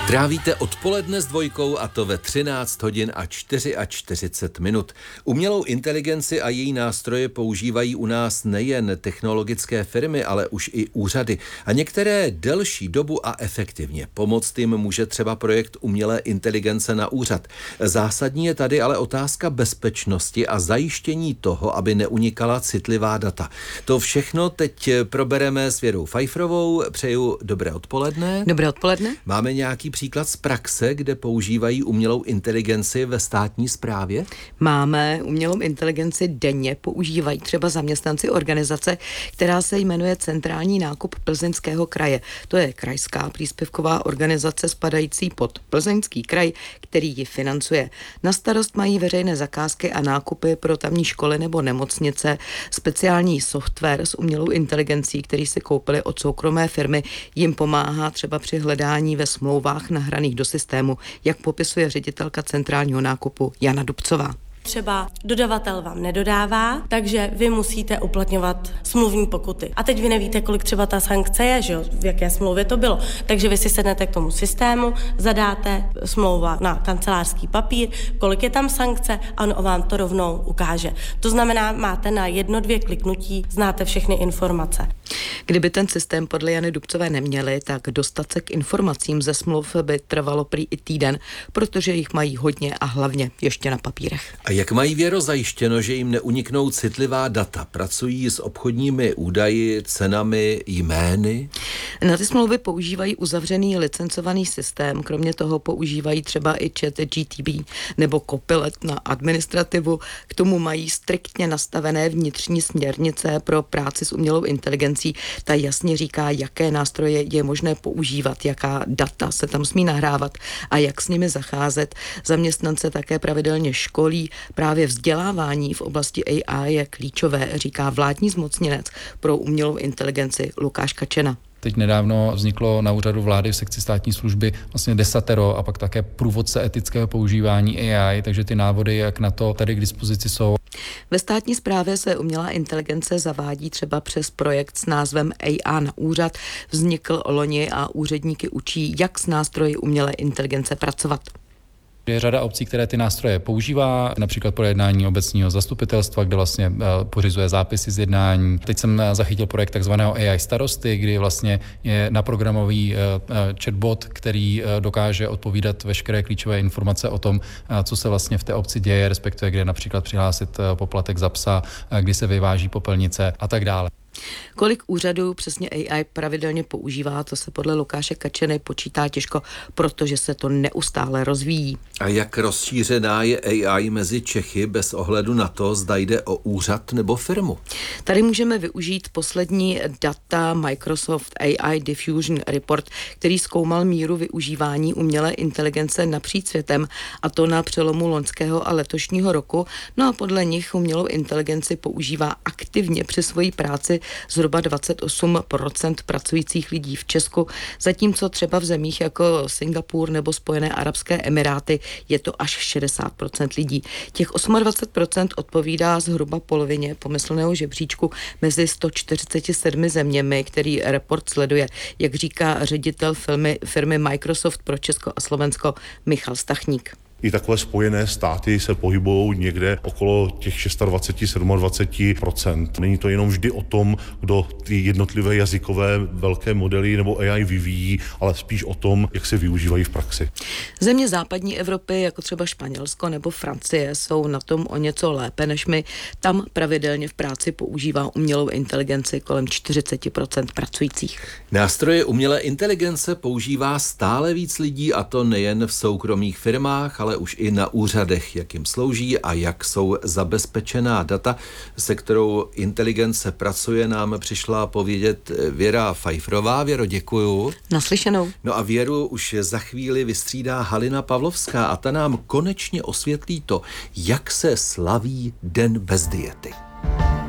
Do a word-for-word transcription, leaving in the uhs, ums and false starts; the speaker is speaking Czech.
Trávíte odpoledne s dvojkou a to ve třináct hodin a čtyřicet čtyři minut. Umělou inteligenci a její nástroje používají u nás nejen technologické firmy, ale už i úřady. A některé delší dobu a efektivně. Pomoct jim může třeba projekt umělé inteligence na úřad. Zásadní je tady ale otázka bezpečnosti a zajištění toho, aby neunikala citlivá data. To všechno teď probereme s Věrou Pfeifferovou. Přeju dobré odpoledne. Dobré odpoledne. Máme nějaký příklad z praxe, kde používají umělou inteligenci ve státní správě? Máme. Umělou inteligenci denně používají třeba zaměstnanci organizace, která se jmenuje Centrální nákup Plzeňského kraje. To je krajská příspěvková organizace spadající pod Plzeňský kraj, který ji financuje. Na starost mají veřejné zakázky a nákupy pro tamní školy nebo nemocnice. Speciální software s umělou inteligencí, který si koupili od soukromé firmy, jim pomáhá třeba při hledání ve smlouvách nahraných do systému, jak popisuje ředitelka centrálního nákupu Jana Dubcová. Třeba dodavatel vám nedodává, takže vy musíte uplatňovat smluvní pokuty. A teď vy nevíte, kolik třeba ta sankce je, že jo, v jaké smlouvě to bylo. Takže vy si sednete k tomu systému, zadáte smlouva na kancelářský papír, kolik je tam sankce a on vám to rovnou ukáže. To znamená, máte na jedno, dvě kliknutí, znáte všechny informace. Kdyby ten systém podle Jany Dubcové neměli, tak dostat se k informacím ze smluv by trvalo prý i týden, protože jich mají hodně a hlavně ještě na papírech. A jak mají, Věro, zajištěno, že jim neuniknou citlivá data? Pracují s obchodními údaji, cenami, jmény? Na ty smlouvy používají uzavřený licencovaný systém, kromě toho používají třeba i Chat G P T nebo Copilot na administrativu. K tomu mají striktně nastavené vnitřní směrnice pro práci s umělou inteligencí. Ta jasně říká, jaké nástroje je možné používat, jaká data se tam smí nahrávat a jak s nimi zacházet. Zaměstnance také pravidelně školí. Právě vzdělávání v oblasti A I je klíčové, říká vládní zmocněnec pro umělou inteligenci Lukáš Kačena. Teď nedávno vzniklo na úřadu vlády v sekci státní služby vlastně desatero a pak také průvodce etického používání A I, takže ty návody, jak na to tady k dispozici jsou. Ve státní správě se umělá inteligence zavádí třeba přes projekt s názvem A I na úřad. Vznikl loni a úředníky učí, jak s nástroji umělé inteligence pracovat. Je řada obcí, které ty nástroje používá, například pro jednání obecního zastupitelstva, kde vlastně pořizuje zápisy z jednání. Teď jsem zachytil projekt takzvaného A I starosty, kdy vlastně je naprogramový chatbot, který dokáže odpovídat veškeré klíčové informace o tom, co se vlastně v té obci děje, respektive kde například přihlásit poplatek za psa, kdy se vyváží popelnice a tak dále. Kolik úřadů přesně A I pravidelně používá, to se podle Lukáše Kačeny počítá těžko, protože se to neustále rozvíjí. A jak rozšířená je A I mezi Čechy bez ohledu na to, zda jde o úřad nebo firmu? Tady můžeme využít poslední data Microsoft A I Diffusion Report, který zkoumal míru využívání umělé inteligence napříč světem, a to na přelomu loňského a letošního roku. No a podle nich umělou inteligenci používá aktivně při svojí práci zhruba dvacet osm procent pracujících lidí v Česku, zatímco třeba v zemích jako Singapur nebo Spojené arabské emiráty je to až šedesát procent lidí. Těch dvacet osm procent odpovídá zhruba polovině pomyslného žebříčku mezi sto čtyřicet sedm zeměmi, který report sleduje, jak říká ředitel firmy, firmy Microsoft pro Česko a Slovensko Michal Stachník. I takové Spojené státy se pohybují někde okolo těch dvacet šest dvacet sedm procent. Není to jenom vždy o tom, kdo ty jednotlivé jazykové velké modely nebo A I vyvíjí, ale spíš o tom, jak se využívají v praxi. Země západní Evropy, jako třeba Španělsko nebo Francie, jsou na tom o něco lépe než my. Tam pravidelně v práci používá umělou inteligenci kolem čtyřicet procent pracujících. Nástroje umělé inteligence používá stále víc lidí, a to nejen v soukromých firmách, ale už i na úřadech, jak jim slouží a jak jsou zabezpečená data, se kterou inteligence pracuje, nám přišla povědět Věra Pfeifferová. Věro, děkuju. Naslyšenou. No a Věru už za chvíli vystřídá Halina Pavlovská a ta nám konečně osvětlí to, jak se slaví Den bez diety.